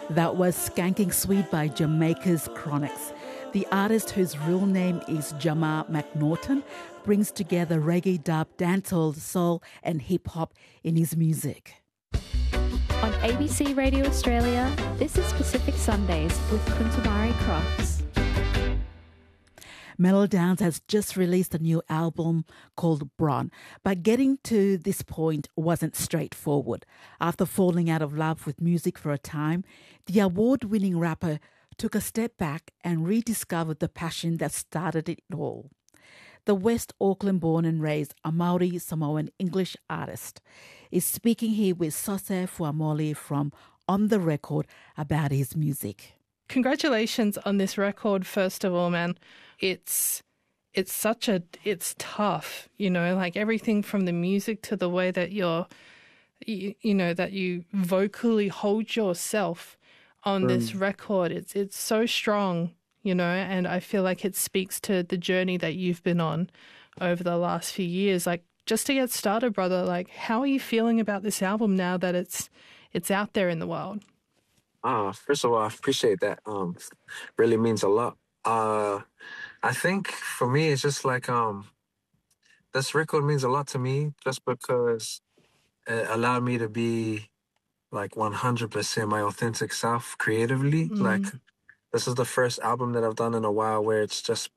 That was Skanking Sweet by Jamaica's Chronics. The artist, whose real name is Jamar McNaughton, brings together reggae, dub, dancehall, soul and hip-hop in his music. On ABC Radio Australia, this is Pacific Sundays with Kuntamari Cross. Mellow Downs has just released a new album called Bron, but getting to this point wasn't straightforward. After falling out of love with music for a time, the award-winning rapper took a step back and rediscovered the passion that started it all. The West Auckland-born and raised Maori Samoan English artist is speaking here with Sose Fuamoli from On The Record about his music. Congratulations on this record, first of all, man. It's tough, like everything from the music to the way that that you vocally hold yourself on this record. It's so strong, and I feel like it speaks to the journey that you've been on over the last few years. Like, just to get started, brother, like, how are you feeling about this album now that it's out there in the world? First of all, I appreciate that. Really means a lot. I think for me, it's just like this record means a lot to me just because it allowed me to be like 100% my authentic self creatively. Like, this is the first album that I've done in a while where it's just